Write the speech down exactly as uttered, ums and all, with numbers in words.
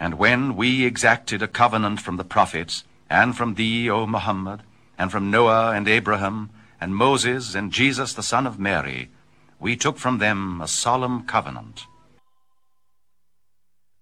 And when we exacted a covenant from the prophets, and from thee, O Muhammad, and from Noah and Abraham, and Moses and Jesus the son of Mary, we took from them a solemn covenant.